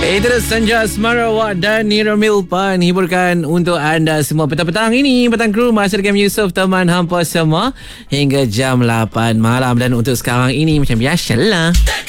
Itu Sanja Asmarawak dan Nira Milpan hiburkan untuk anda semua petang-petang ini. Petang kru Masyarakat Game Yusof teman hampa semua hingga jam 8 malam. Dan untuk sekarang ini macam biasalah,